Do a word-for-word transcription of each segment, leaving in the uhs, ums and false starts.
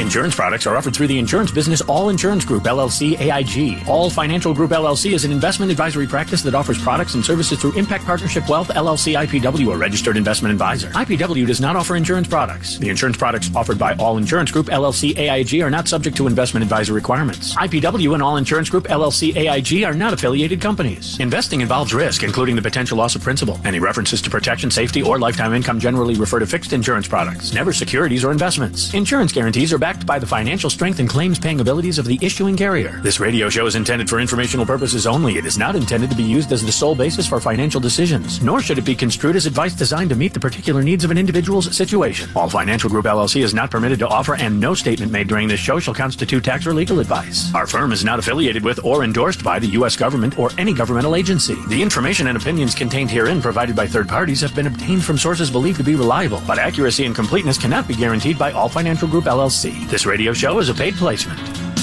Insurance products are offered through the insurance business All Insurance Group, L L C, A I G. All Financial Group, L L C is an investment advisory practice that offers products and services through Impact Partnership Wealth, L L C, I P W, a registered investment advisor. I P W does not offer insurance products. The insurance products offered by All Insurance Group, L L C, A I G are not subject to investment advisor requirements. I P W and All Insurance Group, L L C, A I G are not affiliated companies. Investing involves risk, including the potential loss of principal. Any references to protection, safety, or lifetime income generally refer to fixed insurance products, never securities or investments. Insurance guarantees are backed by the financial strength and claims-paying abilities of the issuing carrier. This radio show is intended for informational purposes only. It is not intended to be used as the sole basis for financial decisions, nor should it be construed as advice designed to meet the particular needs of an individual's situation. All Financial Group, L L C is not permitted to offer, and no statement made during this show shall constitute tax or legal advice. Our firm is not affiliated with or endorsed by the U S government or any governmental agency. The information and opinions contained herein provided by third parties have been obtained from sources believed to be reliable, but accuracy and completeness cannot be guaranteed by All Financial Group, L L C. This radio show is a paid placement.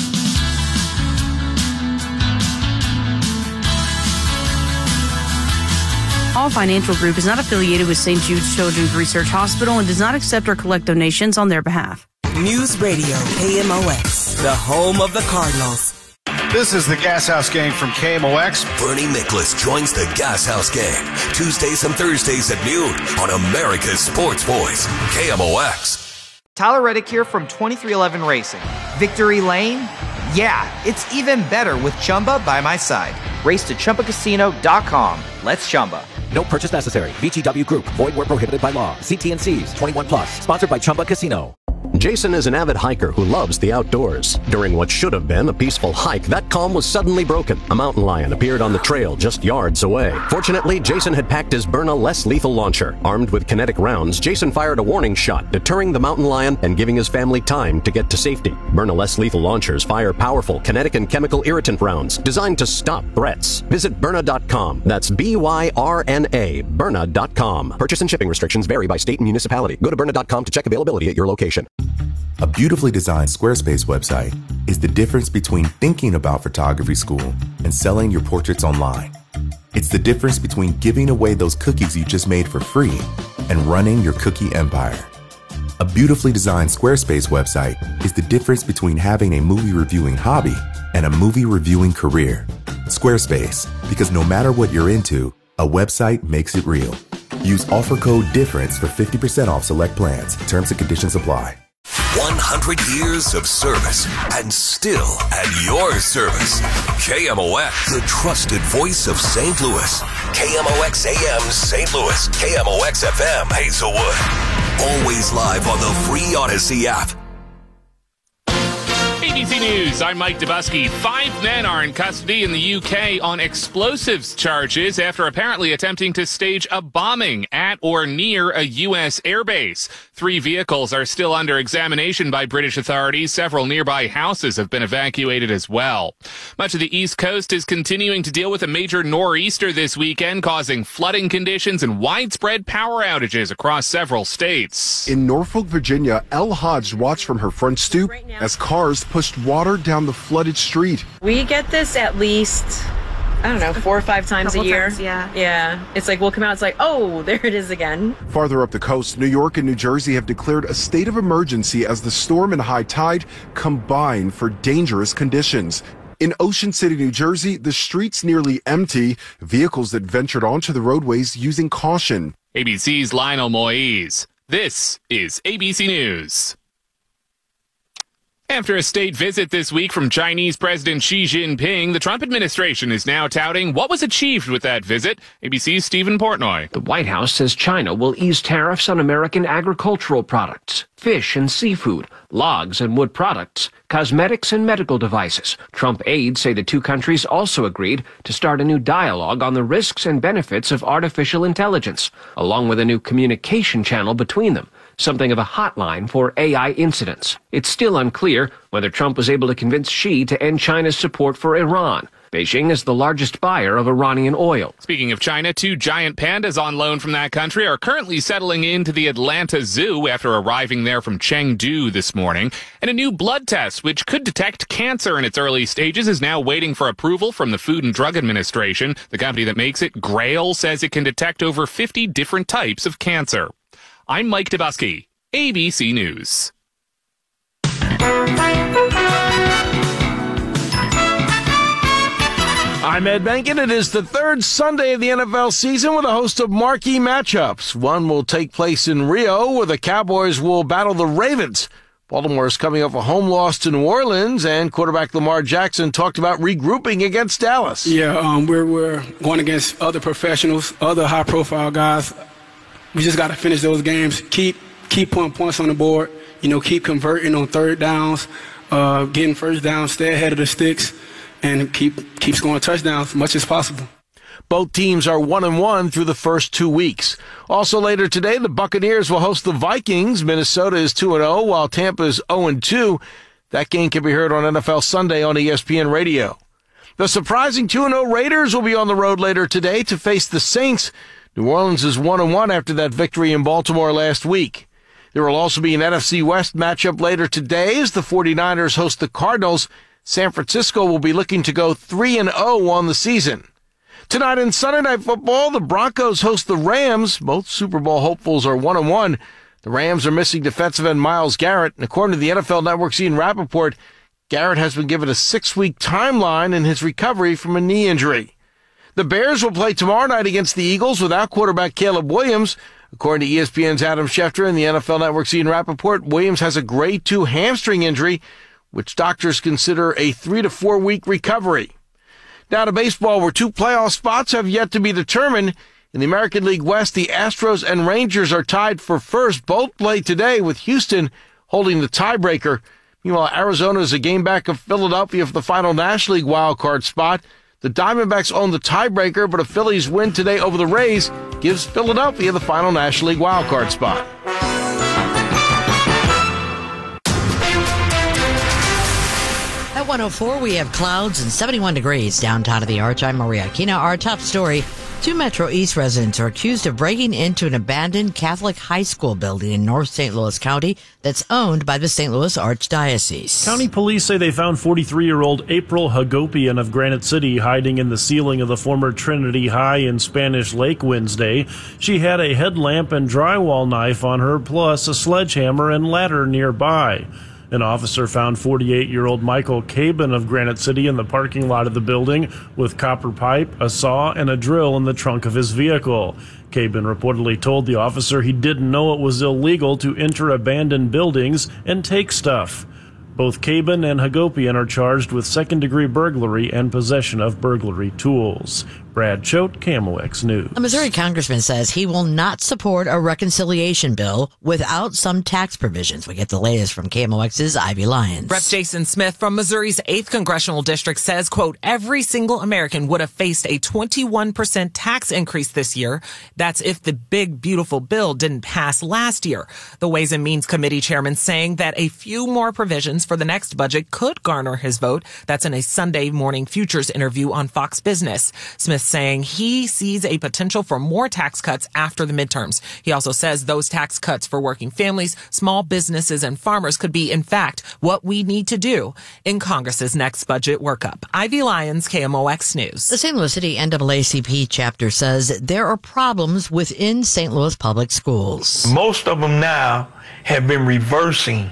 All Financial Group is not affiliated with Saint Jude's Children's Research Hospital and does not accept or collect donations on their behalf. News Radio, K M O X, the home of the Cardinals. This is the Gas House Gang from K M O X. Bernie Nicholas joins the Gas House Gang Tuesdays and Thursdays at noon on America's Sports Voice, K M O X. Tyler Reddick here from twenty-three eleven Racing. Victory Lane? Yeah, it's even better with Chumba by my side. Race to Chumba Casino dot com. Let's Chumba. No purchase necessary. V G W Group. Void where prohibited by law. See T and C's. twenty-one plus. Sponsored by Chumba Casino. Jason is an avid hiker who loves the outdoors. During what should have been a peaceful hike, that calm was suddenly broken. A mountain lion appeared on the trail just yards away. Fortunately, Jason had packed his Byrna less lethal launcher. Armed with kinetic rounds, Jason fired a warning shot, deterring the mountain lion and giving his family time to get to safety. Byrna less lethal launchers fire powerful kinetic and chemical irritant rounds designed to stop threats. Visit Byrna dot com. That's B Y R N A, Byrna dot com. Purchase and shipping restrictions vary by state and municipality. Go to Byrna dot com to check availability at your location. A beautifully designed Squarespace website is the difference between thinking about photography school and selling your portraits online. It's the difference between giving away those cookies you just made for free and running your cookie empire. A beautifully designed Squarespace website is the difference between having a movie reviewing hobby and a movie reviewing career. Squarespace, because no matter what you're into, a website makes it real. Use offer code DIFFERENCE for fifty percent off select plans. Terms and conditions apply. one hundred years of service and still at your service. K M O X, the trusted voice of Saint Louis. K M O X A M Saint Louis. K M O X F M Hazelwood. Always live on the free Odyssey app. A B C News, I'm Mike Dubusky. Five men are in custody in the U K on explosives charges after apparently attempting to stage a bombing at or near a U S airbase. Three vehicles are still under examination by British authorities. Several nearby houses have been evacuated as well. Much of the East Coast is continuing to deal with a major nor'easter this weekend, causing flooding conditions and widespread power outages across several states. In Norfolk, Virginia, Elle Hodge watched from her front stoop as cars pushed water down the flooded street. We get this at least, I don't know, four or five times a, a year. Times, yeah. Yeah. It's like we'll come out, it's like, oh, there it is again. Farther up the coast, New York and New Jersey have declared a state of emergency as the storm and high tide combine for dangerous conditions. In Ocean City, New Jersey, the streets nearly empty, vehicles that ventured onto the roadways using caution. A B C's Lionel Moise. This is A B C News. After a state visit this week from Chinese President Xi Jinping, the Trump administration is now touting what was achieved with that visit. A B C's Stephen Portnoy. The White House says China will ease tariffs on American agricultural products, fish and seafood, logs and wood products, cosmetics and medical devices. Trump aides say the two countries also agreed to start a new dialogue on the risks and benefits of artificial intelligence, along with a new communication channel between them, something of a hotline for A I incidents. It's still unclear whether Trump was able to convince Xi to end China's support for Iran. Beijing is the largest buyer of Iranian oil. Speaking of China, two giant pandas on loan from that country are currently settling into the Atlanta Zoo after arriving there from Chengdu this morning. And a new blood test, which could detect cancer in its early stages, is now waiting for approval from the Food and Drug Administration. The company that makes it, Grail, says it can detect over fifty different types of cancer. I'm Mike Dubusky, A B C News. I'm Ed Benkin. It is the third Sunday of the N F L season with a host of marquee matchups. One will take place in Rio, where the Cowboys will battle the Ravens. Baltimore is coming off a home loss to New Orleans, and quarterback Lamar Jackson talked about regrouping against Dallas. Yeah, um, we're we're going against other professionals, other high-profile guys. We just got to finish those games, keep keep putting points on the board, you know, keep converting on third downs, uh, getting first down, stay ahead of the sticks, and keep keep scoring touchdowns as much as possible. Both teams are one and one through the first two weeks. Also later today, the Buccaneers will host the Vikings. Minnesota is two and oh, while Tampa is oh and two. That game can be heard on N F L Sunday on E S P N Radio. The surprising two and oh Raiders will be on the road later today to face the Saints. New Orleans is one and one after that victory in Baltimore last week. There will also be an N F C West matchup later today as the 49ers host the Cardinals. San Francisco will be looking to go three and oh on the season. Tonight in Sunday Night Football, the Broncos host the Rams. Both Super Bowl hopefuls are one and one. The Rams are missing defensive end Myles Garrett, and according to the N F L Network's Ian Rappaport, Garrett has been given a six-week timeline in his recovery from a knee injury. The Bears will play tomorrow night against the Eagles without quarterback Caleb Williams. According to E S P N's Adam Schefter and the N F L Network's Ian Rappaport, Williams has a grade two hamstring injury, which doctors consider a three to four week recovery. Now to baseball, where two playoff spots have yet to be determined. In the American League West, the Astros and Rangers are tied for first. Both play today, with Houston holding the tiebreaker. Meanwhile, Arizona is a game back of Philadelphia for the final National League wildcard spot. The Diamondbacks own the tiebreaker, but a Phillies win today over the Rays gives Philadelphia the final National League wildcard spot. At one oh four, we have clouds and seventy-one degrees downtown of the Arch. I'm Maria Aquino. Our top story: two Metro East residents are accused of breaking into an abandoned Catholic high school building in North Saint Louis County that's owned by the Saint Louis Archdiocese. County police say they found forty-three-year-old April Hagopian of Granite City hiding in the ceiling of the former Trinity High in Spanish Lake Wednesday. She had a headlamp and drywall knife on her, plus a sledgehammer and ladder nearby. An officer found forty-eight-year-old Michael Cabin of Granite City in the parking lot of the building with copper pipe, a saw, and a drill in the trunk of his vehicle. Cabin reportedly told the officer he didn't know it was illegal to enter abandoned buildings and take stuff. Both Cabin and Hagopian are charged with second-degree burglary and possession of burglary tools. Brad Choate, K M O X News. A Missouri congressman says he will not support a reconciliation bill without some tax provisions. We get the latest from K M O X's Ivy Lyons. Representative Jason Smith from Missouri's eighth Congressional District says, quote, every single American would have faced a twenty-one percent tax increase this year. That's if the big, beautiful bill didn't pass last year. The Ways and Means Committee chairman saying that a few more provisions for the next budget could garner his vote. That's in a Sunday morning Futures interview on Fox Business. Smith saying he sees a potential for more tax cuts after the midterms. He also says those tax cuts for working families, small businesses, and farmers could be, in fact, what we need to do in Congress's next budget workup. Ivy Lyons, K M O X News. The Saint Louis City N double A C P chapter says there are problems within Saint Louis public schools. Most of them now have been reversing,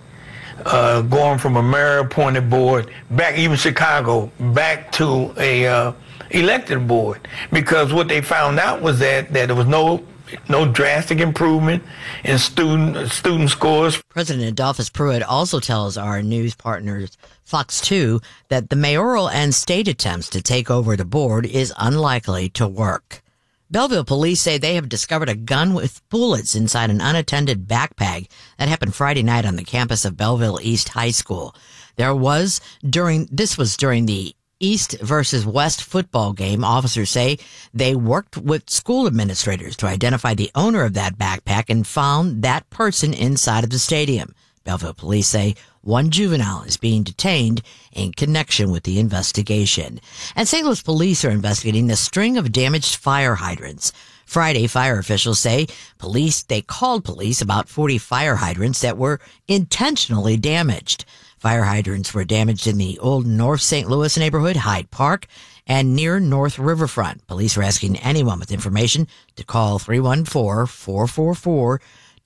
uh, going from a mayor-appointed board back, even Chicago, back to a uh, elected board, because what they found out was that, that there was no no drastic improvement in student student scores. President Adolphus Pruitt also tells our news partners Fox two that the mayoral and state attempts to take over the board is unlikely to work. Belleville police say they have discovered a gun with bullets inside an unattended backpack that happened Friday night on the campus of Belleville East High School. There was during this was during the East versus West football game. Officers say they worked with school administrators to identify the owner of that backpack and found that person inside of the stadium. Belleville police say one juvenile is being detained in connection with the investigation. And Saint Louis police are investigating the string of damaged fire hydrants. Friday, fire officials say police, they called police about forty fire hydrants that were intentionally damaged. Fire hydrants were damaged in the old North Saint Louis neighborhood, Hyde Park, and near North Riverfront. Police are asking anyone with information to call three one four, four four four,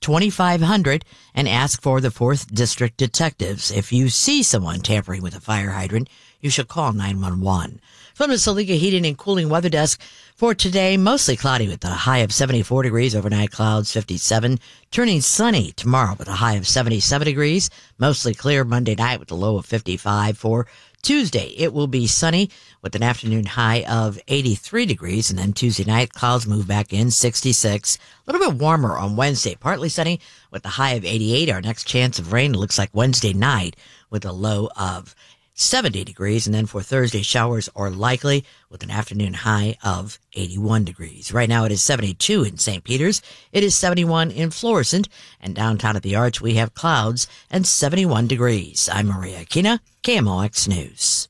twenty-five hundred and ask for the fourth District detectives. If you see someone tampering with a fire hydrant, you should call nine one one. From the Saliga Heating and Cooling Weather Desk for today, mostly cloudy with a high of seventy-four degrees, overnight clouds fifty-seven, turning sunny tomorrow with a high of seventy-seven degrees, mostly clear Monday night with a low of fifty-five. For Tuesday, it will be sunny with an afternoon high of eighty-three degrees, and then Tuesday night, clouds move back in, sixty-six. A little bit warmer on Wednesday, partly sunny with a high of eighty-eight. Our next chance of rain looks like Wednesday night with a low of seventy degrees, and then for Thursday, showers are likely with an afternoon high of eighty-one degrees. Right now, it is seventy-two in Saint Peter's. It is seventy-one in Florissant, and downtown at the Arch, we have clouds and seventy-one degrees. I'm Maria Aquina, K M O X News.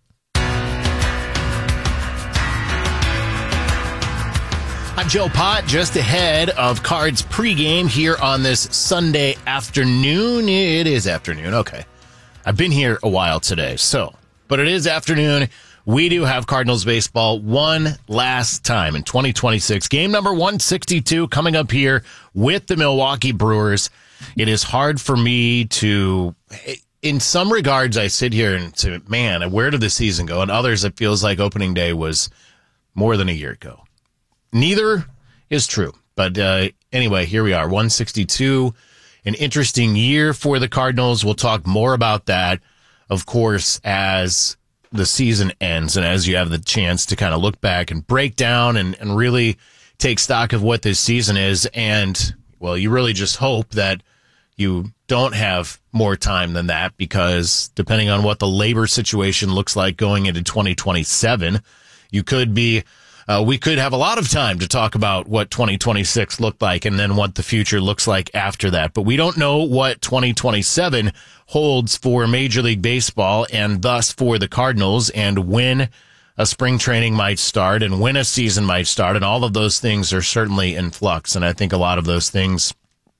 I'm Joe Pott, just ahead of Cards pregame here on this Sunday afternoon. It is afternoon, okay. I've been here a while today, so, but it is afternoon. We do have Cardinals baseball one last time in twenty twenty-six. Game number one sixty-two coming up here with the Milwaukee Brewers. It is hard for me to, in some regards, I sit here and say, man, where did the season go? And others, it feels like opening day was more than a year ago. Neither is true. But uh, anyway, here we are, one sixty-two. An interesting year for the Cardinals. We'll talk more about that, of course, as the season ends and as you have the chance to kind of look back and break down and, and really take stock of what this season is. And, well, you really just hope that you don't have more time than that, because depending on what the labor situation looks like going into twenty twenty-seven, you could be Uh, we could have a lot of time to talk about what twenty twenty-six looked like and then what the future looks like after that. But we don't know what twenty twenty-seven holds for Major League Baseball and thus for the Cardinals, and when a spring training might start and when a season might start. And all of those things are certainly in flux. And I think a lot of those things,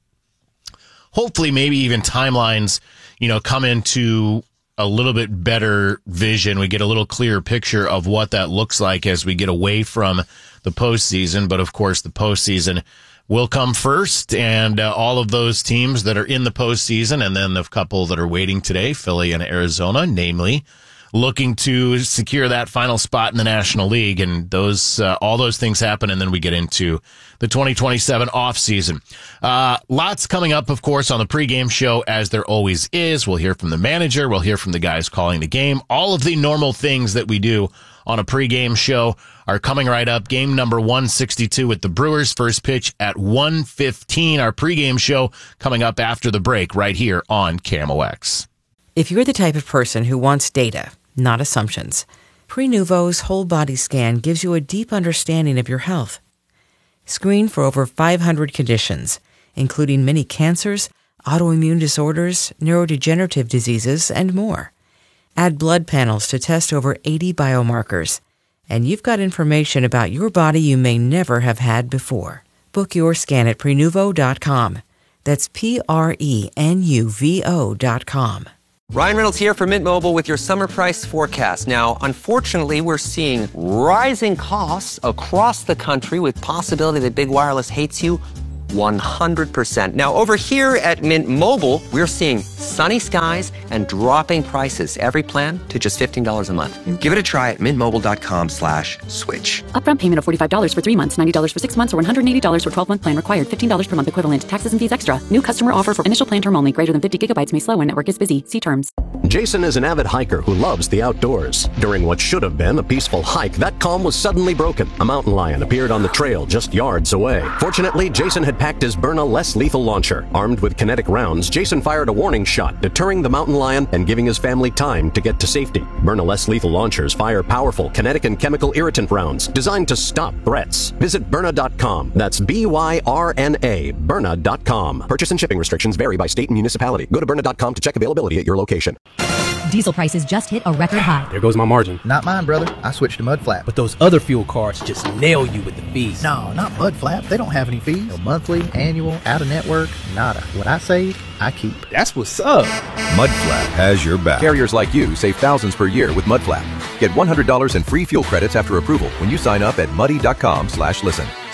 hopefully maybe even timelines, you know, come into a little bit better vision. We get a little clearer picture of what that looks like as we get away from the postseason. But of course, the postseason will come first, and uh, all of those teams that are in the postseason, and then the couple that are waiting today, Philly and Arizona, namely, looking to secure that final spot in the National League. And those, uh, all those things happen, and then we get into the twenty twenty-seven offseason. Uh, lots coming up, of course, on the pregame show, as there always is. We'll hear from the manager. We'll hear from the guys calling the game. All of the normal things that we do on a pregame show are coming right up. Game number one sixty-two with the Brewers. First pitch at one fifteen. Our pregame show coming up after the break right here on K M O X. If you're the type of person who wants data, not assumptions, Prenuvo's whole body scan gives you a deep understanding of your health. Screen for over five hundred conditions, including many cancers, autoimmune disorders, neurodegenerative diseases, and more. Add blood panels to test over eighty biomarkers, and you've got information about your body you may never have had before. Book your scan at Prenuvo dot com. That's P R E N U V O dot com. Ryan Reynolds here from Mint Mobile with your summer price forecast. Now, unfortunately, we're seeing rising costs across the country, with possibility that big wireless hates you one hundred percent. Now, over here at Mint Mobile, we're seeing sunny skies and dropping prices. Every plan to just fifteen dollars a month. Give it a try at mintmobile.com slash switch. Upfront payment of forty-five dollars for three months, ninety dollars for six months, or one hundred eighty dollars for twelve-month plan required. fifteen dollars per month equivalent. Taxes and fees extra. New customer offer for initial plan term only. Greater than fifty gigabytes may slow when network is busy. See terms. Jason is an avid hiker who loves the outdoors. During what should have been a peaceful hike, that calm was suddenly broken. A mountain lion appeared on the trail just yards away. Fortunately, Jason had packed his Byrna less lethal launcher. Armed with kinetic rounds, Jason fired a warning shot, deterring the mountain lion and giving his family time to get to safety. Byrna less lethal launchers fire powerful kinetic and chemical irritant rounds designed to stop threats. Visit Byrna dot com. That's B Y R N A, Byrna dot com. Purchase and shipping restrictions vary by state and municipality. Go to Byrna dot com to check availability at your location. Diesel prices just hit a record high. There goes my margin. Not mine, brother. I switched to Mudflap. But those other fuel cards just nail you with the fees. No, not Mudflap. They don't have any fees. No monthly, annual, out-of-network, nada. What I save, I keep. That's what's up. Mudflap has your back. Carriers like you save thousands per year with Mudflap. Get one hundred dollars in free fuel credits after approval when you sign up at muddy dot com slash listen.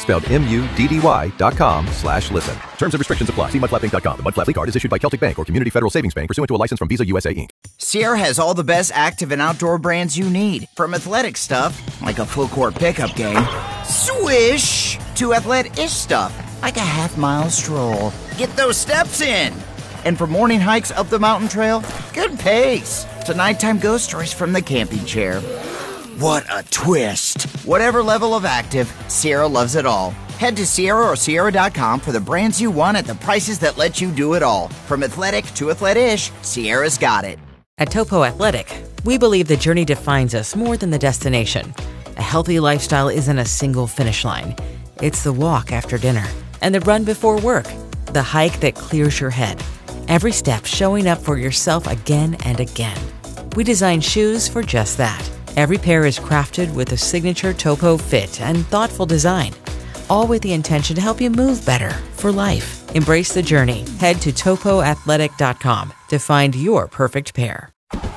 spelled M U D D Y dot com slash listen. Terms and restrictions apply. See mud flap inc dot com. The Mud Flap card is issued by Celtic Bank or Community Federal Savings Bank pursuant to a license from Visa U S A, Incorporated. Sierra has all the best active and outdoor brands you need. From athletic stuff, like a full court pickup game, swish, to athlete-ish stuff, like a half-mile stroll. Get those steps in. And for morning hikes up the mountain trail, good pace. To nighttime ghost stories from the camping chair. What a twist. Whatever level of active, Sierra loves it all. Head to Sierra or Sierra dot com for the brands you want at the prices that let you do it all. From athletic to athlete-ish, Sierra's got it. At Topo Athletic, we believe the journey defines us more than the destination. A healthy lifestyle isn't a single finish line. It's the walk after dinner and the run before work, the hike that clears your head. Every step showing up for yourself again and again. We design shoes for just that. Every pair is crafted with a signature Topo fit and thoughtful design, all with the intention to help you move better for life. Embrace the journey. Head to topo athletic dot com to find your perfect pair.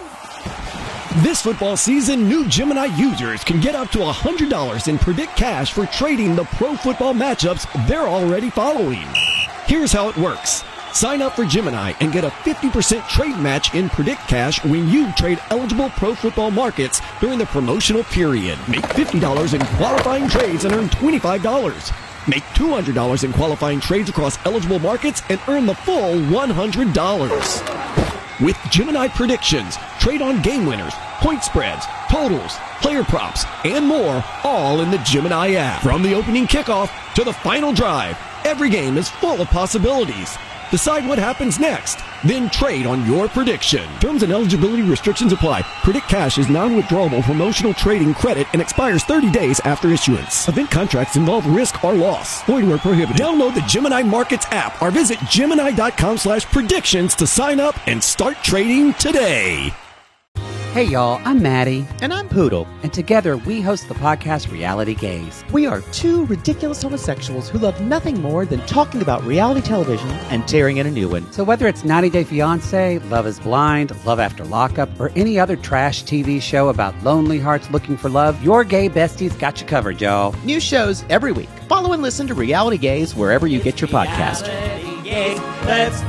This football season, new Gemini users can get up to one hundred dollars in Predict Cash for trading the pro football matchups they're already following. Here's how it works. Sign up for Gemini and get a fifty percent trade match in Predict Cash when you trade eligible pro football markets during the promotional period. Make fifty dollars in qualifying trades and earn twenty-five dollars. Make two hundred dollars in qualifying trades across eligible markets and earn the full one hundred dollars. With Gemini predictions, trade on game winners, point spreads, totals, player props, and more, all in the Gemini app. From the opening kickoff to the final drive, every game is full of possibilities. Decide what happens next, then trade on your prediction. Terms and eligibility restrictions apply. Predict Cash is non-withdrawable promotional trading credit and expires thirty days after issuance. Event contracts involve risk or loss. Void where prohibited. Download the Gemini Markets app or visit Gemini dot com slash predictions to sign up and start trading today. Hey y'all, I'm Maddie. And I'm Poodle. And together we host the podcast Reality Gaze. We are two ridiculous homosexuals who love nothing more than talking about reality television and tearing in a new one. So whether it's ninety day fiancé, Love is Blind, Love After Lockup, or any other trash T V show about lonely hearts looking for love, your gay besties got you covered, y'all. New shows every week. Follow and listen to Reality Gaze wherever you get your podcast. Reality Gaze, let's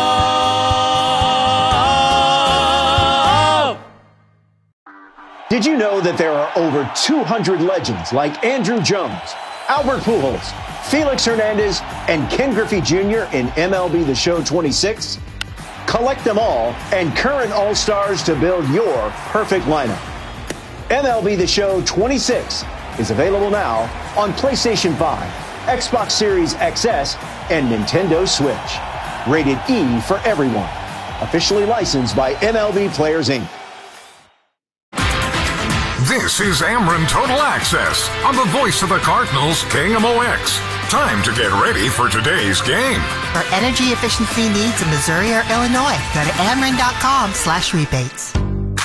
love. Did you know that there are over two hundred legends like Andrew Jones, Albert Pujols, Felix Hernandez, and Ken Griffey Junior in M L B The Show twenty-six? Collect them all and current All-Stars to build your perfect lineup. M L B The Show twenty-six is available now on PlayStation five, Xbox Series X S, and Nintendo Switch. Rated E for everyone. Officially licensed by M L B Players, Incorporated. This is Ameren Total Access on the voice of the Cardinals, K M O X. Time to get ready for today's game. For energy efficiency needs in Missouri or Illinois, go to Ameren dot com slash rebates.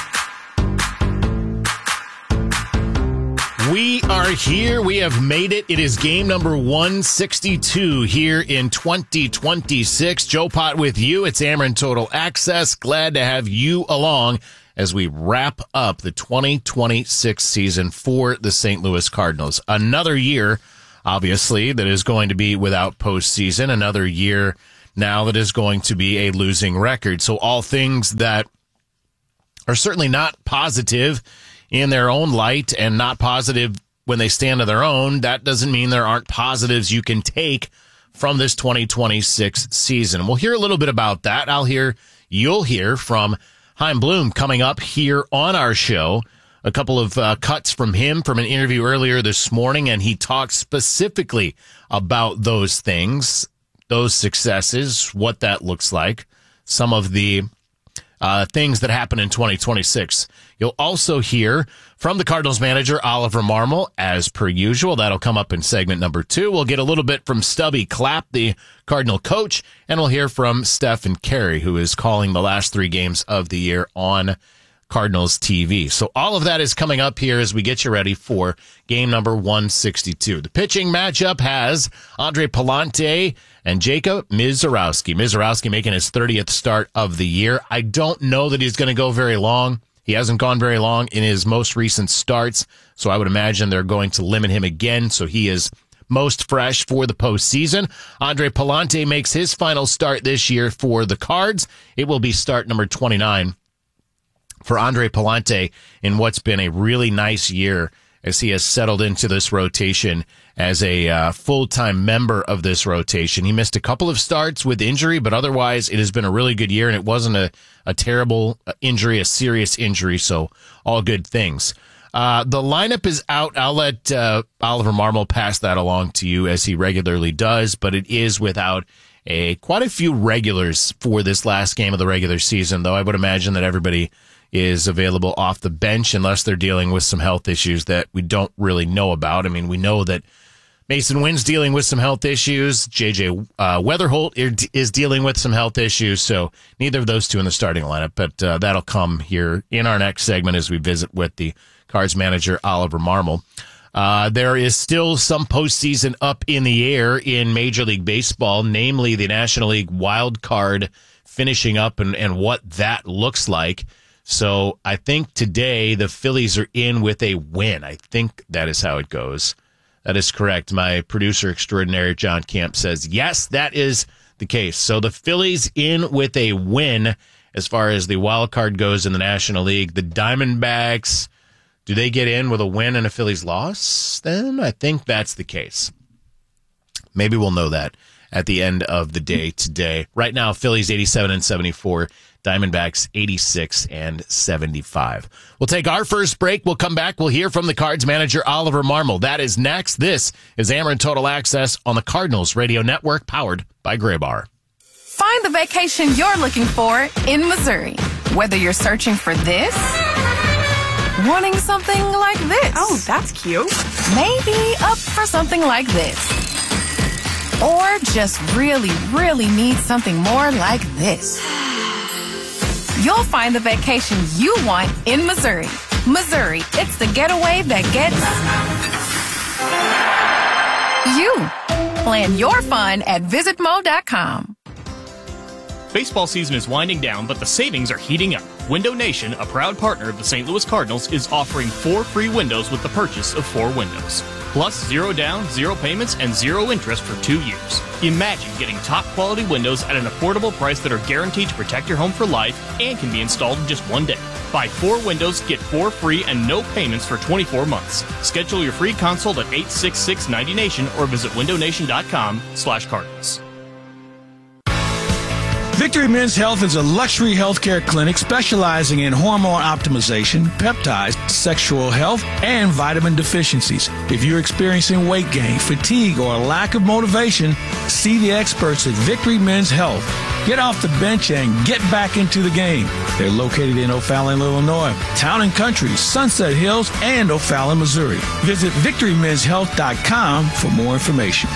We are here. We have made it. It is game number one sixty-two here in twenty twenty-six. Joe Pott with you. It's Ameren Total Access. Glad to have you along as we wrap up the twenty twenty-six season for the Saint Louis Cardinals. Another year, obviously, that is going to be without postseason. Another year now that is going to be a losing record. So all things that are certainly not positive in their own light and not positive when they stand on their own, that doesn't mean there aren't positives you can take from this twenty twenty-six season. We'll hear a little bit about that. I'll hear, you'll hear from Chaim Bloom coming up here on our show. A couple of uh, cuts from him from an interview earlier this morning, and he talked specifically about those things, those successes, what that looks like, some of the uh, things that happen in twenty twenty-six. You'll also hear from the Cardinals manager, Oliver Marmol, as per usual. That'll come up in segment number two. We'll get a little bit from Stubby Clapp, the Cardinal coach, and we'll hear from Stephen Carey, who is calling the last three games of the year on Cardinals T V. So all of that is coming up here as we get you ready for game number one sixty-two. The pitching matchup has Andre Palante and Jacob Misiorowski. Misiorowski making his thirtieth start of the year. I don't know that he's going to go very long. He hasn't gone very long in his most recent starts, so I would imagine they're going to limit him again, so he is most fresh for the postseason. Andre Pallante makes his final start this year for the Cards. It will be start number twenty-nine for Andre Pallante in what's been a really nice year as he has settled into this rotation as a uh, full-time member of this rotation. He missed a couple of starts with injury, but otherwise it has been a really good year, and it wasn't a, a terrible injury, a serious injury, so all good things. Uh, the lineup is out. I'll let uh, Oliver Marmol pass that along to you as he regularly does, but it is without a quite a few regulars for this last game of the regular season, though I would imagine that everybody is available off the bench unless they're dealing with some health issues that we don't really know about. I mean, we know that Mason Wynn's dealing with some health issues. J J uh, Weatherholt is dealing with some health issues, so neither of those two in the starting lineup, but uh, that'll come here in our next segment as we visit with the Cards manager, Oliver Marmol. Uh, there is still some postseason up in the air in Major League Baseball, namely the National League wild card finishing up and, and what that looks like. So I think today the Phillies are in with a win. I think that is how it goes. That is correct. My producer extraordinary, John Camp, says, yes, that is the case. So the Phillies in with a win as far as the wild card goes in the National League. The Diamondbacks, do they get in with a win and a Phillies loss? Then I think that's the case. Maybe we'll know that at the end of the day today. Right now, Phillies eighty-seven and seventy-four. Diamondbacks eighty-six and seventy-five. We'll take our first break. We'll come back. We'll hear from the Cards manager, Oliver Marmol. That is next. This is Ameren Total Access on the Cardinals Radio Network, powered by Graybar. Find the vacation you're looking for in Missouri. Whether you're searching for this, wanting something like this. Oh, that's cute. Maybe up for something like this. Or just really, really need something more like this. You'll find the vacation you want in Missouri. Missouri, it's the getaway that gets you. Plan your fun at visit mo dot com. Baseball season is winding down, but the savings are heating up. Window Nation, a proud partner of the Saint Louis Cardinals, is offering four free windows with the purchase of four windows. Plus zero down, zero payments, and zero interest for two years. Imagine getting top quality windows at an affordable price that are guaranteed to protect your home for life and can be installed in just one day. Buy four windows, get four free, and no payments for twenty-four months. Schedule your free consult at eight six six ninety nation or visit window nation dot com slash Cardinals. Victory Men's Health is a luxury healthcare clinic specializing in hormone optimization, peptides, sexual health, and vitamin deficiencies. If you're experiencing weight gain, fatigue, or a lack of motivation, see the experts at Victory Men's Health. Get off the bench and get back into the game. They're located in O'Fallon, Illinois, Town and Country, Sunset Hills, and O'Fallon, Missouri. Visit victory men's health dot com for more information.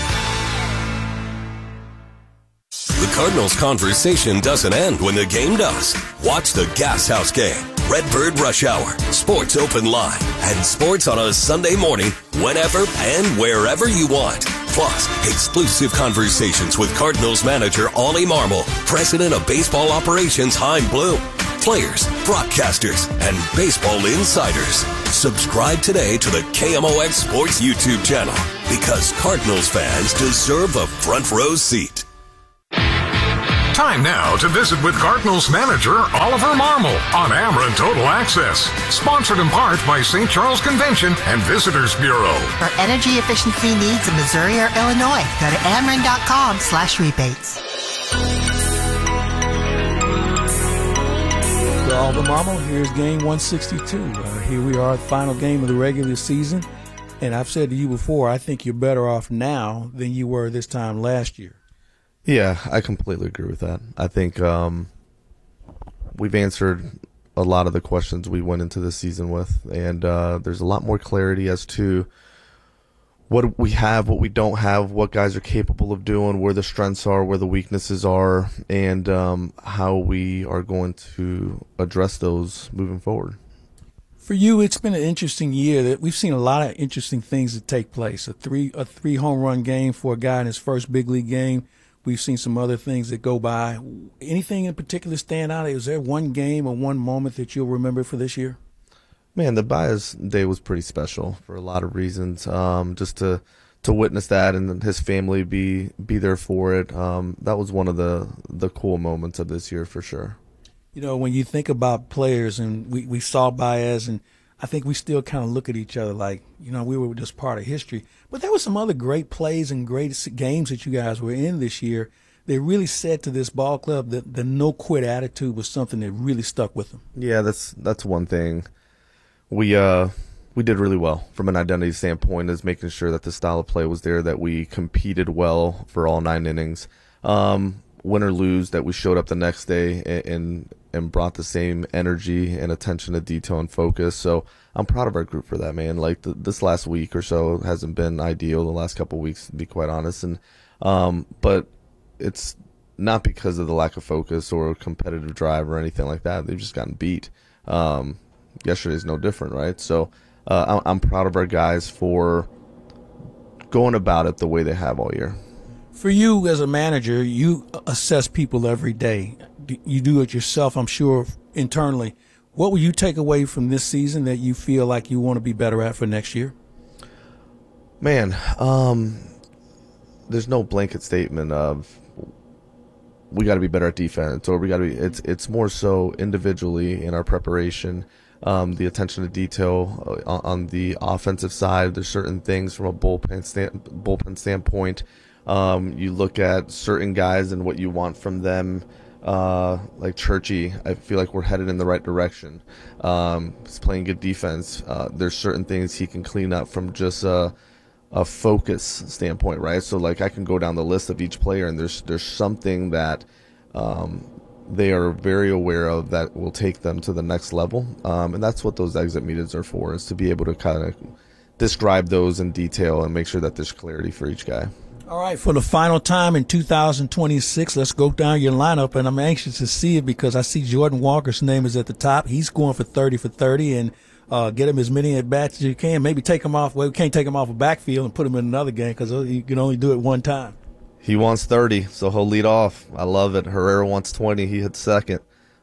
The Cardinals conversation doesn't end when the game does. Watch the Gas House Game, Redbird Rush Hour, Sports Open Line, and sports on a Sunday morning whenever and wherever you want. Plus, exclusive conversations with Cardinals manager Ollie Marmol, president of baseball operations Chaim Bloom, players, broadcasters, and baseball insiders. Subscribe today to the K M O X Sports YouTube channel because Cardinals fans deserve a front row seat. Time now to visit with Cardinals manager Oliver Marmol on Ameren Total Access. Sponsored in part by Saint Charles Convention and Visitors Bureau. For energy efficiency needs in Missouri or Illinois, go to ameren dot com slash rebates. So Oliver Marmol, here's game one sixty-two. Uh, here we are, the final game of the regular season. And I've said to you before, I think you're better off now than you were this time last year. Yeah, I completely agree with that. I think um, we've answered a lot of the questions we went into this season with, and uh, there's a lot more clarity as to what we have, what we don't have, what guys are capable of doing, where the strengths are, where the weaknesses are, and um, how we are going to address those moving forward. For you, it's been an interesting year. That we've seen a lot of interesting things that take place. A three a three home run game for a guy in his first big league game. We've seen some other things that go by. Anything in particular stand out? Is there one game or one moment that you'll remember for this year? Man, the Baez day was pretty special for a lot of reasons. Um, just to to witness that and his family be be there for it, um, that was one of the the cool moments of this year for sure. You know, when you think about players, and we, we saw Baez, and I think we still kind of look at each other like, you know, we were just part of history. But there were some other great plays and great games that you guys were in this year. They really said to this ball club that the no-quit attitude was something that really stuck with them. Yeah, that's that's one thing. We uh we did really well from an identity standpoint, is making sure that the style of play was there, that we competed well for all nine innings. Um, win or lose, that we showed up the next day and, and and brought the same energy and attention to detail and focus. So I'm proud of our group for that, man. Like the, this last week or so hasn't been ideal, the last couple of weeks, to be quite honest. And um, but it's not because of the lack of focus or competitive drive or anything like that. They've just gotten beat. Um, yesterday's no different, right? So uh, I'm proud of our guys for going about it the way they have all year. For you as a manager, you assess people every day. You do it yourself, I'm sure, internally. What will you take away from this season that you feel like you want to be better at for next year? Man, um, there's no blanket statement of we got to be better at defense, or we got to be. It's it's more so individually in our preparation, um, the attention to detail on, on the offensive side. There's certain things from a bullpen stand, bullpen standpoint. Um, you look at certain guys and what you want from them. Uh, like Churchy, I feel like we're headed in the right direction. Um, he's playing good defense. Uh, there's certain things he can clean up from just a, a focus standpoint, right? So like I can go down the list of each player, and there's there's something that um, they are very aware of that will take them to the next level, um, and that's what those exit meetings are for, is to be able to kind of describe those in detail and make sure that there's clarity for each guy. All right, for the final time in two thousand twenty-six, let's go down your lineup, and I'm anxious to see it because I see Jordan Walker's name is at the top. He's going for thirty for thirty, and uh, get him as many at-bats as you can. Maybe take him off. Well, we can't take him off a backfield and put him in another game because you can only do it one time. He wants thirty, so he'll lead off. I love it. Herrera wants twenty. He hits second.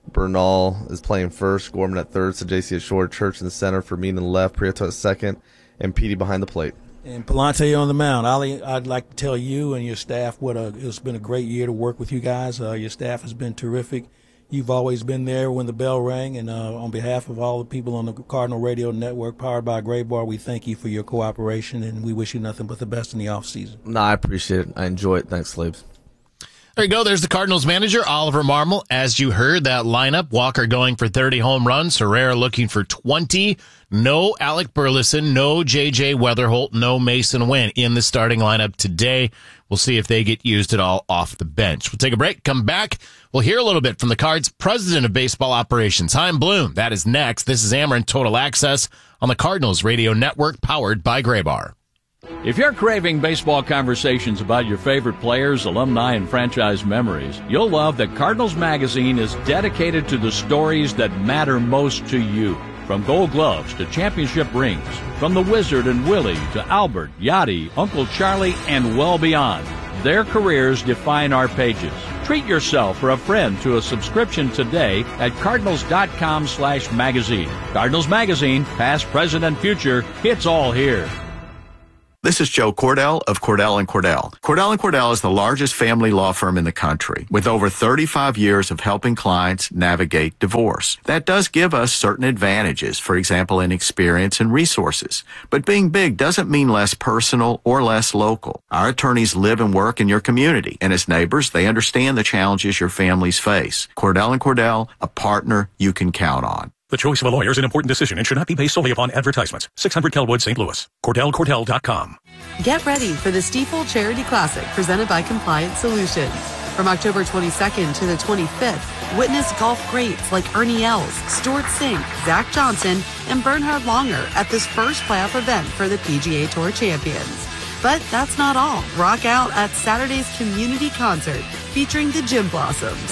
Bernal is playing first. Gorman at third. Sajaci at short. Church in the center. Fermin in the left. Prieto at second. And Petey behind the plate. And Palante on the mound. Ali, I'd like to tell you and your staff what a, it's been a great year to work with you guys. Uh, your staff has been terrific. You've always been there when the bell rang. And uh, on behalf of all the people on the Cardinal Radio Network, powered by Graybar, we thank you for your cooperation, and we wish you nothing but the best in the offseason. No, I appreciate it. I enjoy it. Thanks, Slabes. There you go. There's the Cardinals manager, Oliver Marmol. As you heard, that lineup, Walker going for thirty home runs, Herrera looking for twenty. No Alec Burleson, no J J Weatherholt, no Mason Wynn in the starting lineup today. We'll see if they get used at all off the bench. We'll take a break, come back. We'll hear a little bit from the Cards' president of baseball operations, Chaim Bloom. That is next. This is Ameren Total Access on the Cardinals Radio Network, powered by Graybar. If you're craving baseball conversations about your favorite players, alumni, and franchise memories, you'll love that Cardinals Magazine is dedicated to the stories that matter most to you. From Gold Gloves to championship rings, from the Wizard and Willie to Albert, Yachty, Uncle Charlie, and well beyond. Their careers define our pages. Treat yourself or a friend to a subscription today at cardinals.com slash magazine. Cardinals Magazine, past, present, and future, it's all here. This is Joe Cordell of Cordell and Cordell. Cordell and Cordell is the largest family law firm in the country, with over thirty-five years of helping clients navigate divorce. That does give us certain advantages, for example, in experience and resources. But being big doesn't mean less personal or less local. Our attorneys live and work in your community, and as neighbors, they understand the challenges your families face. Cordell and Cordell, a partner you can count on. The choice of a lawyer is an important decision and should not be based solely upon advertisements. six hundred Kelwood, Saint Louis. Cordell Cordell dot com. Get ready for the Stifel Charity Classic presented by Compliant Solutions. From October twenty-second to the twenty-fifth, witness golf greats like Ernie Els, Stuart Sink, Zach Johnson, and Bernhard Langer at this first playoff event for the P G A Tour champions. But that's not all. Rock out at Saturday's community concert featuring the Gym Blossoms.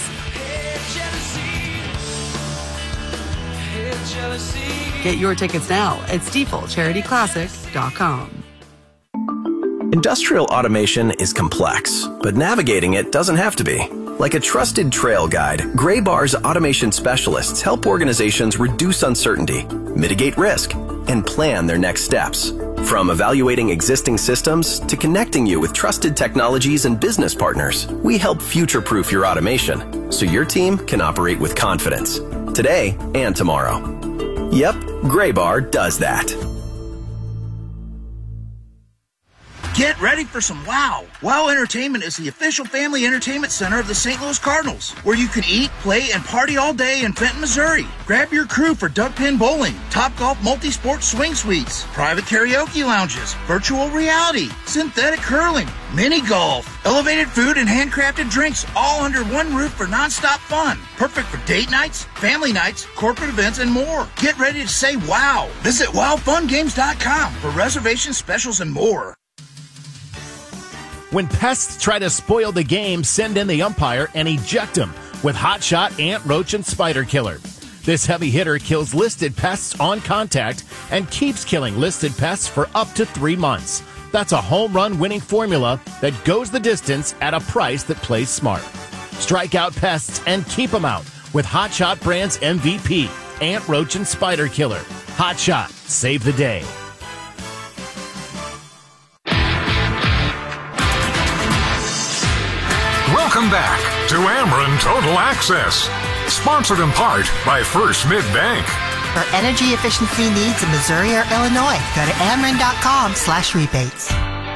Get your tickets now at Stifel Charity Classic dot com. Industrial automation is complex, but navigating it doesn't have to be. Like a trusted trail guide, Graybar's automation specialists help organizations reduce uncertainty, mitigate risk, and plan their next steps. From evaluating existing systems to connecting you with trusted technologies and business partners, we help future-proof your automation so your team can operate with confidence today and tomorrow. Yep, Graybar does that. Get ready for some wow. WOW Entertainment is the official family entertainment center of the Saint Louis Cardinals, where you can eat, play, and party all day in Fenton, Missouri. Grab your crew for duck pin bowling, Topgolf multi-sport swing suites, private karaoke lounges, virtual reality, synthetic curling, mini golf, elevated food, and handcrafted drinks, all under one roof for nonstop fun. Perfect for date nights, family nights, corporate events, and more. Get ready to say wow. Visit wow fun games dot com for reservations, specials, and more. When pests try to spoil the game, send in the umpire and eject them with Hot Shot Ant, Roach, and Spider Killer. This heavy hitter kills listed pests on contact and keeps killing listed pests for up to three months. That's a home run winning formula that goes the distance at a price that plays smart. Strike out pests and keep them out with Hot Shot brand's M V P, Ant, Roach, and Spider Killer. Hot Shot, save the day. Welcome back to Ameren Total Access, sponsored in part by First Mid-Bank. For energy efficiency needs in Missouri or Illinois, go to ameren dot com slash rebates.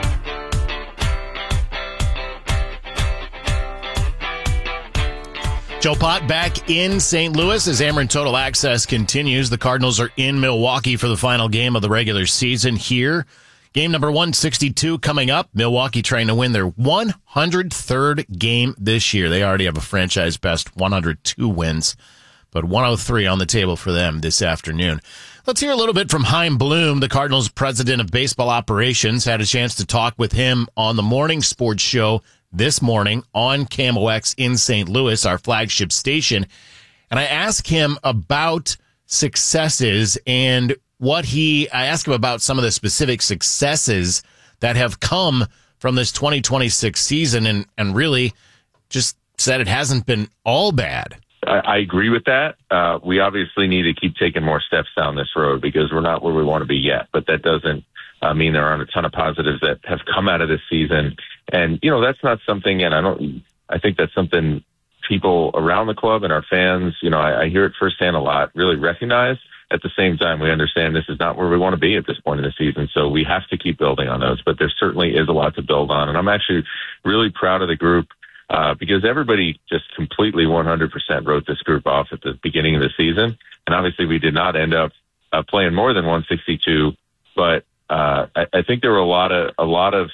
Joe Pott back in Saint Louis as Ameren Total Access continues. The Cardinals are in Milwaukee for the final game of the regular season here. Game number one sixty-two coming up. Milwaukee trying to win their one hundred third game this year. They already have a franchise best one hundred two wins, but one oh three on the table for them this afternoon. Let's hear a little bit from Chaim Bloom, the Cardinals president of baseball operations. Had a chance to talk with him on the morning sports show this morning on K M O X in Saint Louis, our flagship station. And I asked him about successes and what he, I asked him about some of the specific successes that have come from this twenty twenty-six season, and, and really just said it hasn't been all bad. I, I agree with that. Uh, we obviously need to keep taking more steps down this road because we're not where we want to be yet, but that doesn't uh, mean there aren't a ton of positives that have come out of this season. And, you know, that's not something, and I don't, I think that's something people around the club and our fans, you know, I, I hear it firsthand a lot, really recognize. At the same time, we understand this is not where we want to be at this point in the season, so we have to keep building on those. But there certainly is a lot to build on, and I'm actually really proud of the group uh, because everybody just completely one hundred percent wrote this group off at the beginning of the season. And obviously we did not end up uh, playing more than one sixty-two, but uh, I, I think there were a lot of a lot of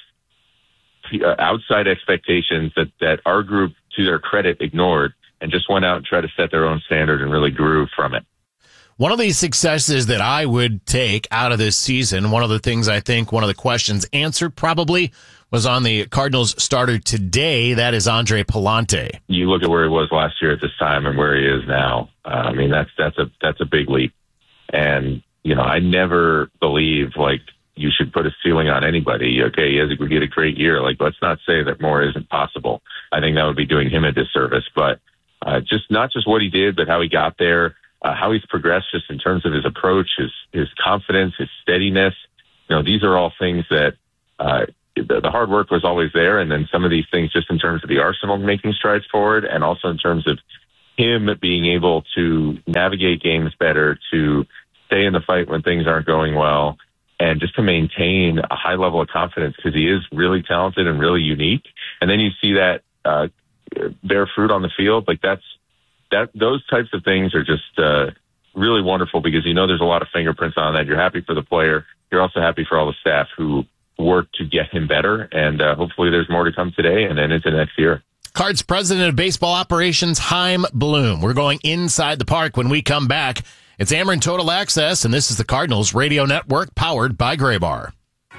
outside expectations that, that our group, to their credit, ignored and just went out and tried to set their own standard and really grew from it. One of these successes that I would take out of this season, one of the things I think one of the questions answered probably was on the Cardinals starter today. That is Andre Pallante. You look at where he was last year at this time and where he is now. Uh, I mean, that's, that's a, that's a big leap. And, you know, I never believe like you should put a ceiling on anybody. Okay. He has a, he had a great year. Like, let's not say that more isn't possible. I think that would be doing him a disservice, but, uh, just not just what he did, but how he got there. Uh, how he's progressed just in terms of his approach, his his confidence, his steadiness. You know, these are all things that uh, the, the hard work was always there. And then some of these things just in terms of the arsenal making strides forward, and also in terms of him being able to navigate games better, to stay in the fight when things aren't going well, and just to maintain a high level of confidence because he is really talented and really unique. And then you see that uh, bear fruit on the field. Like that's, That those types of things are just uh, really wonderful because you know there's a lot of fingerprints on that. You're happy for the player. You're also happy for all the staff who work to get him better. And uh, hopefully there's more to come today and then into next year. Cards president of baseball operations, Chaim Bloom. We're going inside the park when we come back. It's Ameren Total Access, and this is the Cardinals Radio Network powered by Graybar.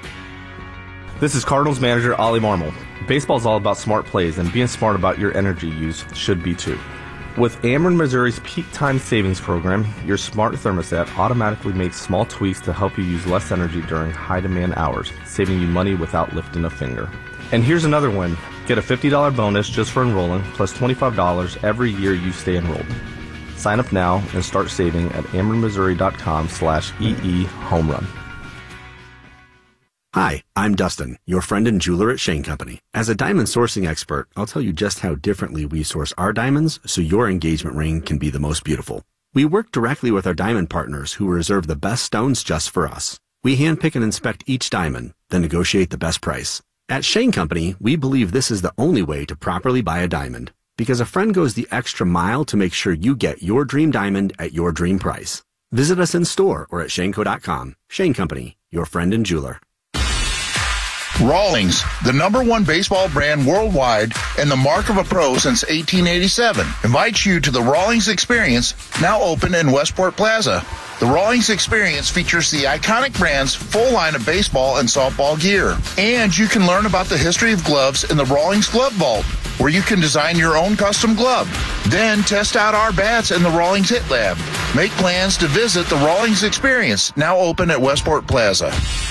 This is Cardinals manager Ollie Marmol. Baseball is all about smart plays, and being smart about your energy use should be too. With Ameren Missouri's Peak Time Savings Program, your smart thermostat automatically makes small tweaks to help you use less energy during high-demand hours, saving you money without lifting a finger. And here's another win. Get a fifty dollars bonus just for enrolling, plus twenty-five dollars every year you stay enrolled. Sign up now and start saving at ameren missouri dot com slash E E home run. Hi, I'm Dustin, your friend and jeweler at Shane Company. As a diamond sourcing expert, I'll tell you just how differently we source our diamonds so your engagement ring can be the most beautiful. We work directly with our diamond partners who reserve the best stones just for us. We handpick and inspect each diamond, then negotiate the best price. At Shane Company, we believe this is the only way to properly buy a diamond, because a friend goes the extra mile to make sure you get your dream diamond at your dream price. Visit us in store or at Shane Co dot com. Shane Company, your friend and jeweler. Rawlings, the number one baseball brand worldwide and the mark of a pro since eighteen eighty-seven, invites you to the Rawlings Experience, now open in Westport Plaza. The Rawlings Experience features the iconic brand's full line of baseball and softball gear. And you can learn about the history of gloves in the Rawlings Glove Vault, where you can design your own custom glove. Then test out our bats in the Rawlings Hit Lab. Make plans to visit the Rawlings Experience, now open at Westport Plaza.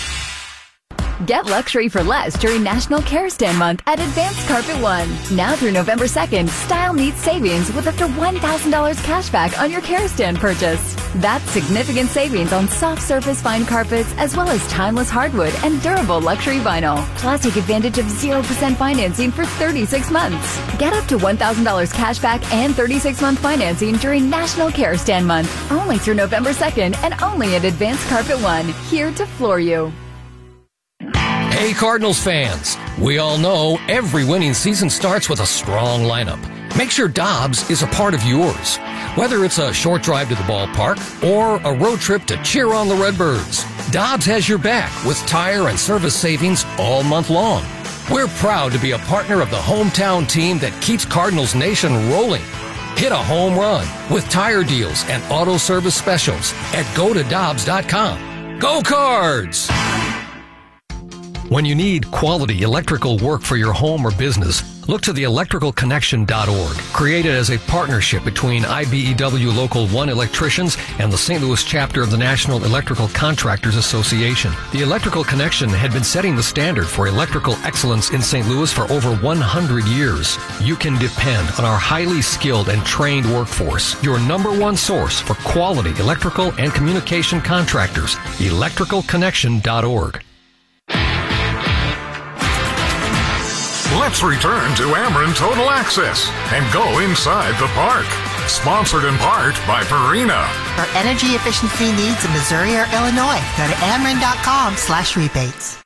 Get luxury for less during National Care Stand Month at Advanced Carpet One. Now through November second, style meets savings with up to one thousand dollars cash back on your Care Stand purchase. That's significant savings on soft surface fine carpets, as well as timeless hardwood and durable luxury vinyl. Plus, take advantage of zero percent financing for thirty-six months. Get up to one thousand dollars cash back and thirty-six month financing during National Care Stand Month. Only through November second and only at Advanced Carpet One. Here to floor you. Hey Cardinals fans, we all know every winning season starts with a strong lineup. Make sure Dobbs is a part of yours. Whether it's a short drive to the ballpark or a road trip to cheer on the Redbirds, Dobbs has your back with tire and service savings all month long. We're proud to be a partner of the hometown team that keeps Cardinals Nation rolling. Hit a home run with tire deals and auto service specials at go to dobbs dot com. Go Cards! When you need quality electrical work for your home or business, look to the electrical connection dot org, created as a partnership between I B E W Local one electricians and the Saint Louis chapter of the National Electrical Contractors Association. The Electrical Connection had been setting the standard for electrical excellence in Saint Louis for over one hundred years. You can depend on our highly skilled and trained workforce, your number one source for quality electrical and communication contractors. electrical connection dot org. Let's return to Ameren Total Access and go inside the park. Sponsored in part by Purina. For energy efficiency needs in Missouri or Illinois, go to ameren dot com slash rebates.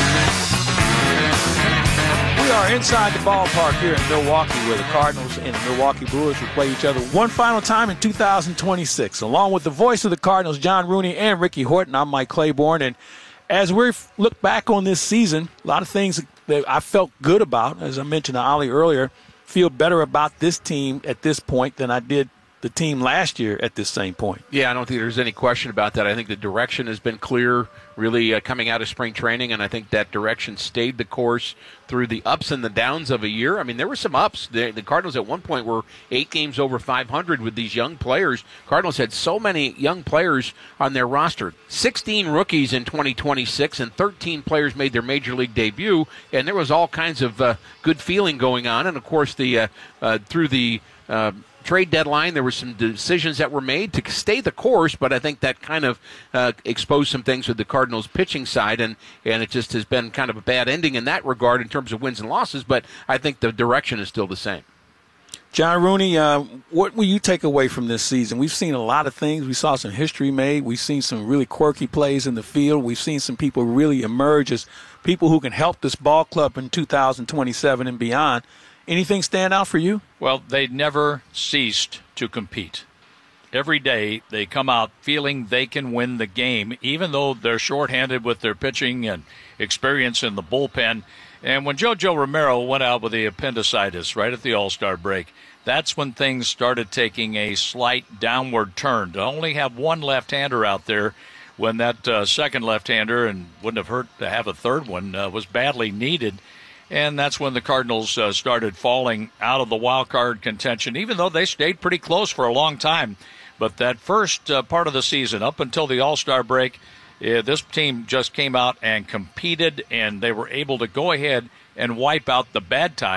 We are inside the ballpark here in Milwaukee, where the Cardinals and the Milwaukee Brewers will play each other one final time in two thousand twenty-six. Along with the voice of the Cardinals, John Rooney and Ricky Horton, I'm Mike Claiborne. And as we look back on this season, a lot of things that I felt good about, as I mentioned to Ollie earlier, feel better about this team at this point than I did the team last year at this same point. Yeah, I don't think there's any question about that. I think the direction has been clear, really uh, coming out of spring training, and I think that direction stayed the course through the ups and the downs of a year. I mean, there were some ups. The, the Cardinals at one point were eight games over five hundred with these young players. Cardinals had so many young players on their roster. sixteen rookies in twenty twenty-six, and thirteen players made their major league debut, and there was all kinds of uh, good feeling going on. And, of course, the uh, uh, through the uh, trade deadline, there were some decisions that were made to stay the course, but I think that kind of uh, exposed some things with the Cardinals' pitching side, and, and it just has been kind of a bad ending in that regard in terms of wins and losses, but I think the direction is still the same. John Rooney, uh, what will you take away from this season? We've seen a lot of things. We saw some history made. We've seen some really quirky plays in the field. We've seen some people really emerge as people who can help this ball club in two thousand twenty-seven and beyond. Anything stand out for you? Well, they never ceased to compete. Every day they come out feeling they can win the game, even though they're shorthanded with their pitching and experience in the bullpen. And when JoJo Romero went out with the appendicitis right at the All-Star break, that's when things started taking a slight downward turn. To only have one left-hander out there when that uh, second left-hander, and wouldn't have hurt to have a third one, uh, was badly needed. And that's when the Cardinals uh, started falling out of the wild card contention, even though they stayed pretty close for a long time. But that first uh, part of the season, up until the All-Star break, uh, this team just came out and competed, and they were able to go ahead and wipe out the bad times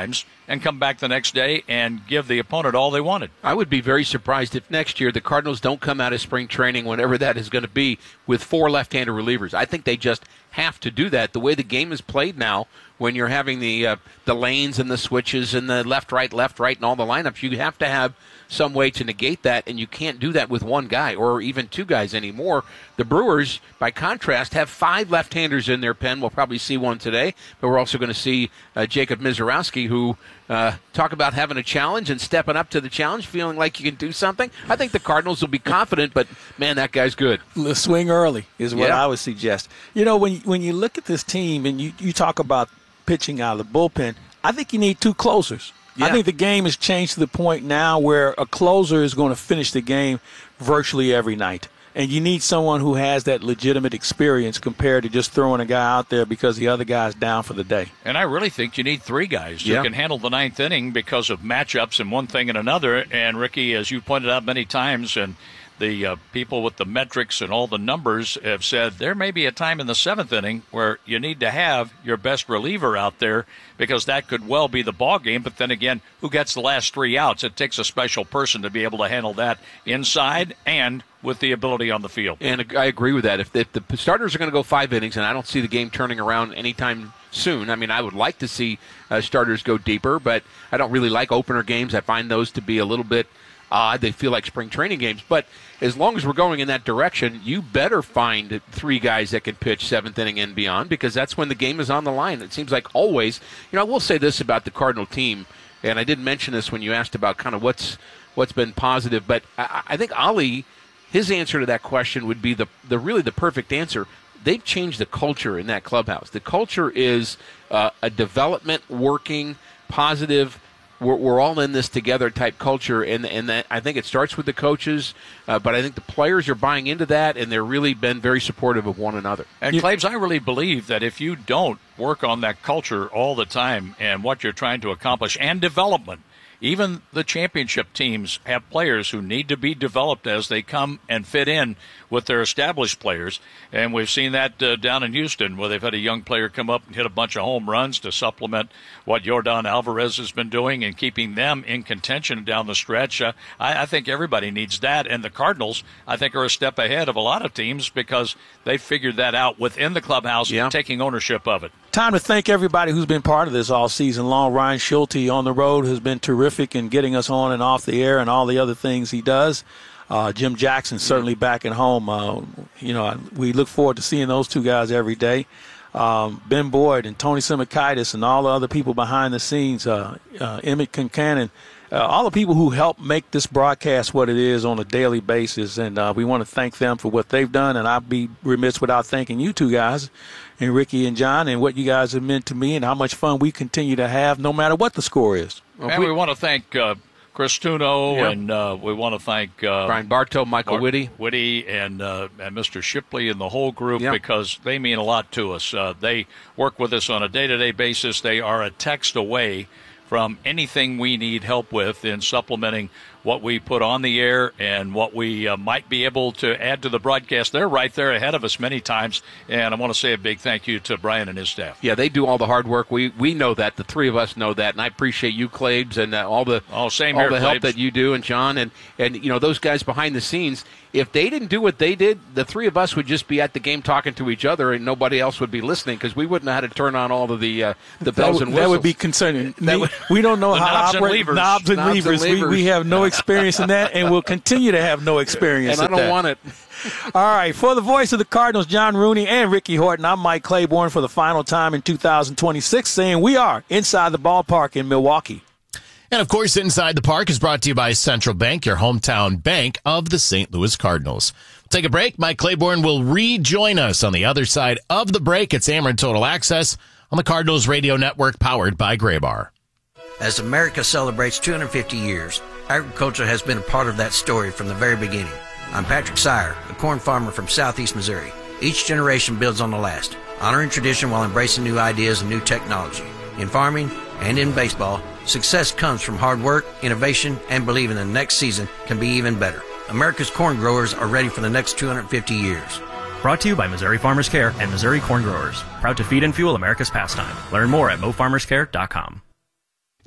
and come back the next day and give the opponent all they wanted. I would be very surprised if next year the Cardinals don't come out of spring training, whenever that is going to be, with four left-handed relievers. I think they just have to do that. The way the game is played now, when you're having the uh, the lanes and the switches and the left, right, left, right, and all the lineups, you have to have some way to negate that, and you can't do that with one guy or even two guys anymore. The Brewers, by contrast, have five left-handers in their pen. We'll probably see one today, but we're also going to see uh, Jacob Misiorowski, who uh, talk about having a challenge and stepping up to the challenge, feeling like you can do something. I think the Cardinals will be confident, but, man, that guy's good. Let's swing early is what yeah. I would suggest. You know, when, when you look at this team and you, you talk about pitching out of the bullpen, I think you need two closers. Yeah. I think the game has changed to the point now where a closer is going to finish the game virtually every night. And you need someone who has that legitimate experience compared to just throwing a guy out there because the other guy's down for the day. And I really think you need three guys yeah. who can handle the ninth inning because of matchups and one thing and another. And, Ricky, as you pointed out many times, and the uh, people with the metrics and all the numbers have said there may be a time in the seventh inning where you need to have your best reliever out there because that could well be the ball game. But then again, who gets the last three outs? It takes a special person to be able to handle that inside and with the ability on the field. And I agree with that. If the, if the starters are going to go five innings, and I don't see the game turning around anytime soon. I mean, I would like to see uh, starters go deeper, but I don't really like opener games. I find those to be a little bit odd. They feel like spring training games. But as long as we're going in that direction, you better find three guys that can pitch seventh inning and beyond, because that's when the game is on the line. It seems like always. You know, I will say this about the Cardinal team, and I didn't mention this when you asked about kind of what's what's been positive, but I, I think Ali, his answer to that question would be the, the really the perfect answer. They've changed the culture in that clubhouse. The culture is uh, a development, working, positive, We're, we're all in this together type culture, and and that, I think it starts with the coaches, uh, but I think the players are buying into that, and they've really been very supportive of one another. And, Claves, I really believe that if you don't work on that culture all the time and what you're trying to accomplish and development, even the championship teams have players who need to be developed as they come and fit in with their established players. And we've seen that uh, down in Houston, where they've had a young player come up and hit a bunch of home runs to supplement what Yordan Alvarez has been doing and keeping them in contention down the stretch. Uh, I, I think everybody needs that. And the Cardinals, I think, are a step ahead of a lot of teams because they've figured that out within the clubhouse, yeah. taking ownership of it. Time to thank everybody who's been part of this all season long. Ryan Schulte on the road has been terrific in getting us on and off the air and all the other things he does. Uh, Jim Jackson certainly back at home. Uh, you know, we look forward to seeing those two guys every day. Um, Ben Boyd and Tony Simakaitis and all the other people behind the scenes, uh, uh, Emmett Concannon, uh, all the people who help make this broadcast what it is on a daily basis. And uh, we want to thank them for what they've done. And I'd be remiss without thanking you two guys, and Ricky and John, and what you guys have meant to me and how much fun we continue to have no matter what the score is. Well, and we, we want to thank uh, Chris Tuno, yep. and uh, we want to thank uh, Brian Bartow, Michael Bart- Whitty, Whitty, and uh, and Mister Shipley and the whole group, yep. because they mean a lot to us. Uh, they work with us on a day-to-day basis. They are a text away from anything we need help with in supplementing what we put on the air and what we uh, might be able to add to the broadcast. They're right there ahead of us many times, and I want to say a big thank you to Brian and his staff. Yeah, they do all the hard work. We we know that. The three of us know that, and I appreciate you, Claves, and uh, all the oh, same all here, the help Claves. that you do, and John, and, and you know those guys behind the scenes. If they didn't do what they did, the three of us would just be at the game talking to each other, and nobody else would be listening because we wouldn't know how to turn on all of the uh, the bells that, and whistles. That would be concerning. That would, we don't know how to operate and knobs and knobs levers. and We, levers. we have no experience in that, and we'll continue to have no experience and in I don't that. want it. All right, for the voice of the Cardinals, John Rooney and Ricky Horton, I'm Mike Claiborne for the final time in two thousand twenty-six, saying we are inside the ballpark in Milwaukee. And, of course, Inside the Park is brought to you by Central Bank, your hometown bank of the Saint Louis Cardinals. We'll take a break. Mike Claiborne will rejoin us on the other side of the break. It's Ameren Total Access on the Cardinals Radio Network, powered by Graybar. As America celebrates two hundred fifty years, agriculture has been a part of that story from the very beginning. I'm Patrick Sire, a corn farmer from southeast Missouri. Each generation builds on the last, honoring tradition while embracing new ideas and new technology. In farming and in baseball, success comes from hard work, innovation, and believing the next season can be even better. America's corn growers are ready for the next two hundred fifty years. Brought to you by Missouri Farmers Care and Missouri Corn Growers. Proud to feed and fuel America's pastime. Learn more at mo farmers care dot com.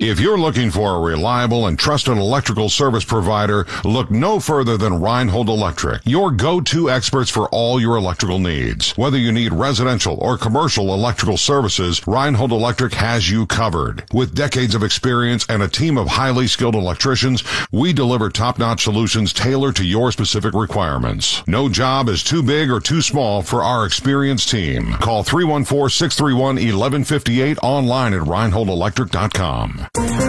If you're looking for a reliable and trusted electrical service provider, look no further than Reinhold Electric, your go-to experts for all your electrical needs. Whether you need residential or commercial electrical services, Reinhold Electric has you covered. With decades of experience and a team of highly skilled electricians, we deliver top-notch solutions tailored to your specific requirements. No job is too big or too small for our experienced team. Call three one four, six three one, one one five eight online at reinhold electric dot com.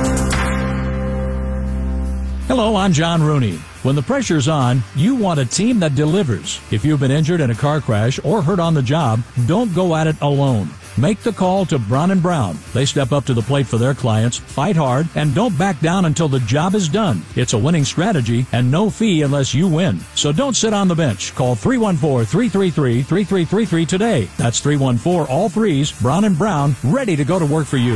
Hello, I'm John Rooney. When the pressure's on, you want a team that delivers. If you've been injured in a car crash or hurt on the job, don't go at it alone. Make the call to Brown and Brown. They step up to the plate for their clients, fight hard, and don't back down until the job is done. It's a winning strategy and no fee unless you win. So don't sit on the bench. Call three one four, three three three, three three three three today. That's three one four, all threes, Brown and Brown, ready to go to work for you.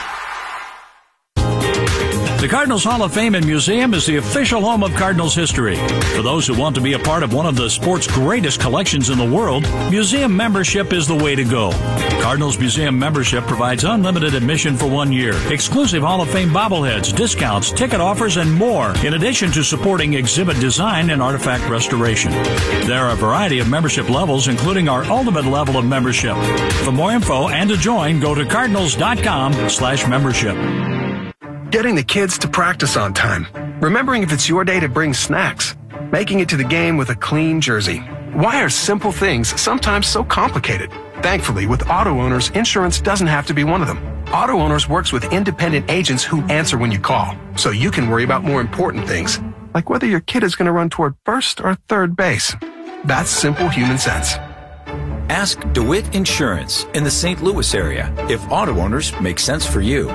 The Cardinals Hall of Fame and Museum is the official home of Cardinals history. For those who want to be a part of one of the sport's greatest collections in the world, museum membership is the way to go. Cardinals Museum membership provides unlimited admission for one year, exclusive Hall of Fame bobbleheads, discounts, ticket offers, and more, in addition to supporting exhibit design and artifact restoration. There are a variety of membership levels, including our ultimate level of membership. For more info and to join, go to cardinals.com slash membership. Getting the kids to practice on time. Remembering if it's your day to bring snacks. Making it to the game with a clean jersey. Why are simple things sometimes so complicated? Thankfully, with Auto Owners, insurance doesn't have to be one of them. Auto Owners works with independent agents who answer when you call, so you can worry about more important things, like whether your kid is going to run toward first or third base. That's simple human sense. Ask DeWitt Insurance in the Saint Louis area if Auto Owners make sense for you.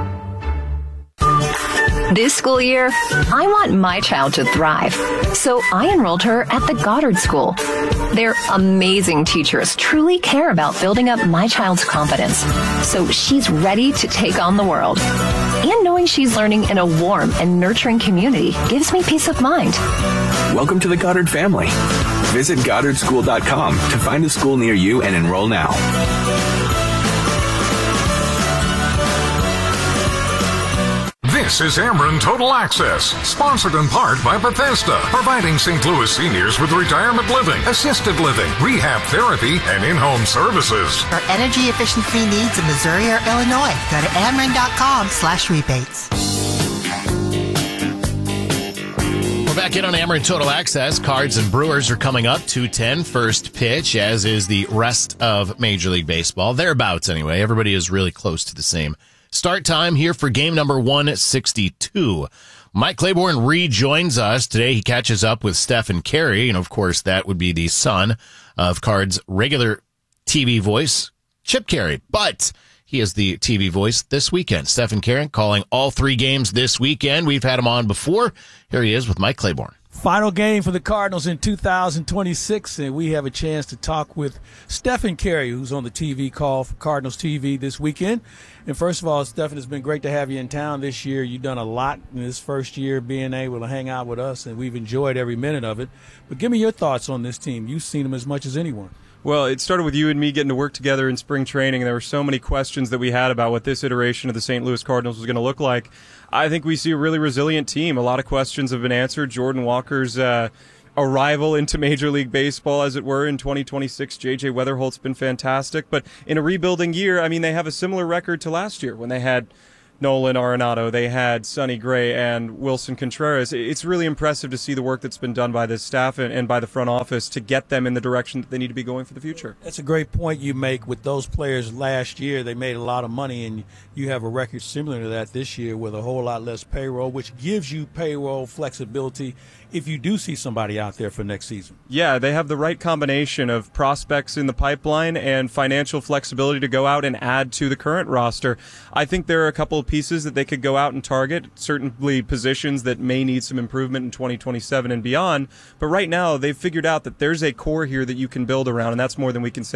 This school year, I want my child to thrive, so I enrolled her at the Goddard School. Their amazing teachers truly care about building up my child's confidence, so she's ready to take on the world. And knowing she's learning in a warm and nurturing community gives me peace of mind. Welcome to the Goddard family. Visit goddard school dot com to find a school near you and enroll now. This is Ameren Total Access, sponsored in part by Bethesda, providing Saint Louis seniors with retirement living, assisted living, rehab therapy, and in-home services. For energy efficiency needs in Missouri or Illinois, go to ameren.com slash rebates. We're back in on Ameren Total Access. Cards and Brewers are coming up. two ten first pitch, as is the rest of Major League Baseball. Thereabouts, anyway. Everybody is really close to the same start time here for game number one sixty-two. Mike Claiborne rejoins us. Today he catches up with Stephen Carey, and of course that would be the son of Cards' regular T V voice, Chip Carey. But he is the T V voice this weekend. Stephen Carey calling all three games this weekend. We've had him on before. Here he is with Mike Claiborne. Final game for the Cardinals in two thousand twenty-six, and we have a chance to talk with Stephen Carey, who's on the T V call for Cardinals T V this weekend. And first of all, Stephen, it's been great to have you in town this year. You've done a lot in this first year being able to hang out with us, and we've enjoyed every minute of it. But give me your thoughts on this team. You've seen them as much as anyone. Well, it started with you and me getting to work together in spring training, and there were so many questions that we had about what this iteration of the Saint Louis Cardinals was going to look like. I think we see a really resilient team. A lot of questions have been answered. Jordan Walker's uh, arrival into Major League Baseball, as it were, in twenty twenty-six. J J Weatherholt's been fantastic. But in a rebuilding year, I mean, they have a similar record to last year when they had Nolan Arenado, they had Sonny Gray and Wilson Contreras. It's really impressive to see the work that's been done by this staff and, and by the front office to get them in the direction that they need to be going for the future. That's a great point you make. With those players last year, they made a lot of money, and you have a record similar to that this year with a whole lot less payroll, which gives you payroll flexibility if you do see somebody out there for next season. Yeah, they have the right combination of prospects in the pipeline and financial flexibility to go out and add to the current roster. I think there are a couple of pieces that they could go out and target, certainly positions that may need some improvement in twenty twenty-seven and beyond. But right now, they've figured out that there's a core here that you can build around, and that's more than we can say